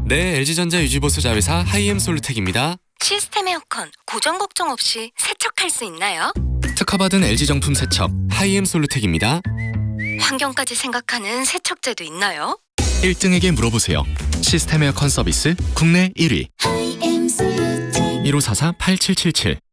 네, LG전자 유지보수 자회사 하이엠 솔루텍입니다. 시스템 에어컨 고장 걱정 없이 세척할 수 있나요? 특허받은 LG 정품 세척 하이엠 솔루텍입니다. 환경까지 생각하는 세척제도 있나요? 1등에게 물어보세요. 시스템 에어컨 서비스 국내 1위 1544-8777